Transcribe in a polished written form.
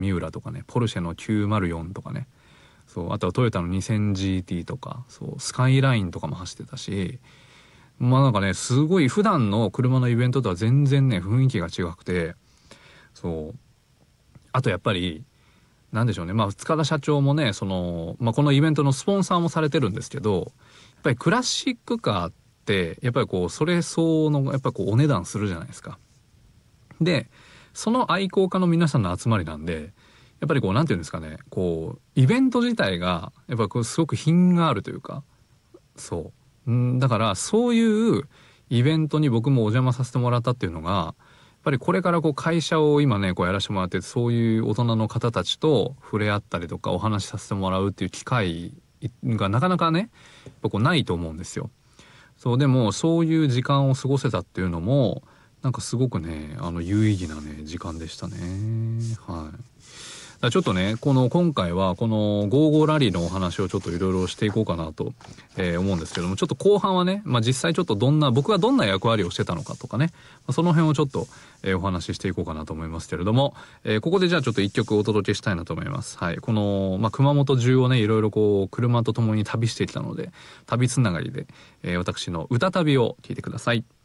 ミューラとかね、ポルシェの904とかね、そう、あとはトヨタの 2000GT とか、そう、スカイラインとかも走ってたし、まあなんかね、すごい普段の車のイベントとは全然ね、雰囲気が違くて、そう。あとやっぱり、なんでしょうね。まあ、塚田社長もね、このイベントのスポンサーもされてるんですけど、やっぱりクラシックカーって、やっぱりこう、それ相応の、やっぱりこう、お値段するじゃないですか。で、その愛好家の皆さんの集まりなんで、やっぱりこう、なんていうんですかね、こう、イベント自体が、やっぱこう、すごく品があるというか、そう。だから、そういうイベントに僕もお邪魔させてもらったっていうのが、やっぱりこれからこう会社を今ね、こうやらせてもらって、そういう大人の方たちと触れ合ったりとかお話しさせてもらうっていう機会がなかなかね、やっぱこうないと思うんですよ。そう、でもそういう時間を過ごせたっていうのも、なんかすごくね、有意義なね、時間でしたね。はい。だからちょっとね、今回はこの55ラリーのお話をちょっといろいろしていこうかなと、思うんですけども、ちょっと後半はね、まあ実際ちょっと僕がどんな役割をしてたのかとかね、その辺をちょっと、お話ししていこうかなと思いますけれども、ここでじゃあちょっと一曲お届けしたいなと思います。はい。熊本中をね、いろいろこう、車と共に旅してきたので、旅つながりで、私の歌旅を聞いてください。